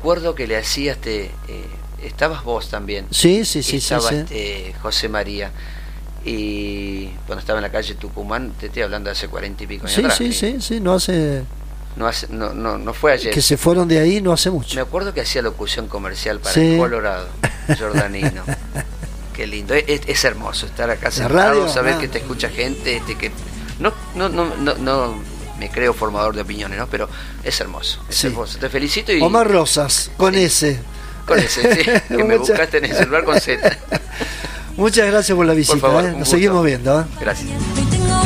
acuerdo que le hacía estabas vos también. Sí. Estaba José María. Y cuando estaba en la calle Tucumán, te estoy hablando de hace 40 y pico años atrás. Sí, no fue ayer. Que se fueron de ahí no hace mucho. Me acuerdo que hacía locución comercial para el Colorado, Jordanino. Qué lindo, es hermoso estar acá sentado, saber que te escucha gente, que no me creo formador de opiniones, ¿no? Pero es hermoso, hermoso. Te felicito. Y Omar Rosas, con ese. Con ese, sí, que me buscaste en el celular con Z. Muchas gracias por la visita. Por favor, Nos seguimos viendo. Gracias.